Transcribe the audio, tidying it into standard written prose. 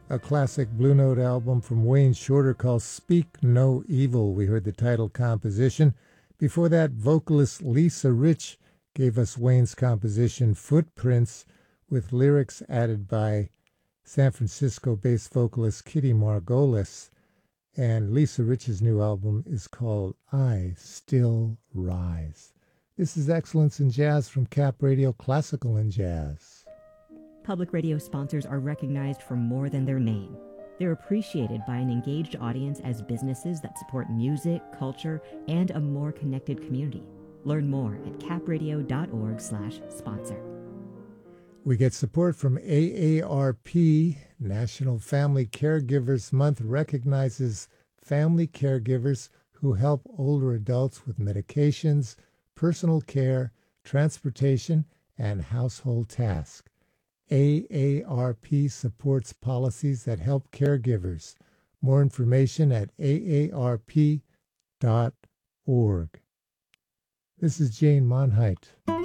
a classic Blue Note album from Wayne Shorter called Speak No Evil. We heard the title composition. Before that, vocalist Lisa Rich gave us Wayne's composition Footprints, with lyrics added by San Francisco-based vocalist Kitty Margolis. And Lisa Rich's new album is called I Still Rise. This is Excellence in Jazz from Cap Radio, Classical and Jazz. Public radio sponsors are recognized for more than their name. They're appreciated by an engaged audience as businesses that support music, culture, and a more connected community. Learn more at capradio.org/sponsor. We get support from AARP. National Family Caregivers Month recognizes family caregivers who help older adults with medications, personal care, transportation, and household tasks. AARP supports policies that help caregivers. More information at aarp.org. This is Jane Monheit.